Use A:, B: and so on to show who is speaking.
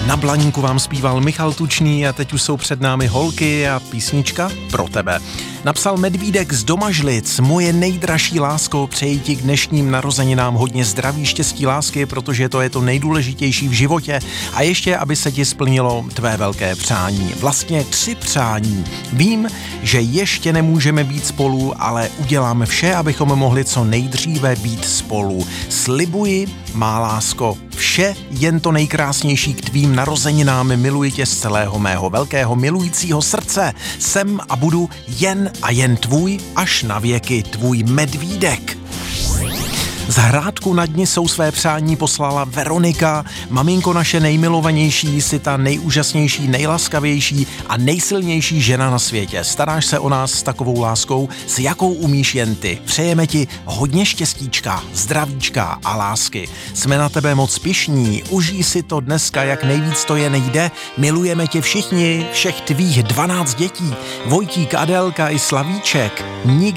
A: Na Blaníku vám zpíval Michal Tučný a teď už jsou před námi holky a písnička pro tebe. Napsal Medvídek z Domažlic: moje nejdražší lásko, přeji ti k dnešním narozeninám hodně zdraví, štěstí, lásky, protože to je to nejdůležitější v životě, a ještě, aby se ti splnilo tvé velké přání. Vlastně 3 přání. Vím, že ještě nemůžeme být spolu, ale uděláme vše, abychom mohli co nejdříve být spolu. Slibuji, má lásko, vše jen to nejkrásnější k tvým narozeninám, miluji tě z celého mého velkého milujícího srdce. Jsem a budu jen a jen tvůj až na věky, tvůj Medvídek. Z Hrádku nad Nisou své přání poslala Veronika. Maminko naše nejmilovanější, jsi ta nejúžasnější, nejlaskavější a nejsilnější žena na světě. Staráš se o nás s takovou láskou, s jakou umíš jen ty. Přejeme ti hodně štěstíčka, zdravíčka a lásky. Jsme na tebe moc pyšní, užij si to dneska, jak nejvíc to jen jde. Milujeme tě všichni, všech tvých 12 dětí. Vojtík, Adélka i Slavíček. Nikdy